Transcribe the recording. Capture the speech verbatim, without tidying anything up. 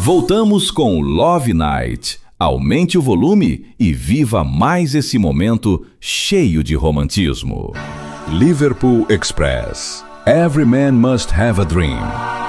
Voltamos com Love Night. Aumente o volume e viva mais esse momento cheio de romantismo. Liverpool Express. Every man must have a dream.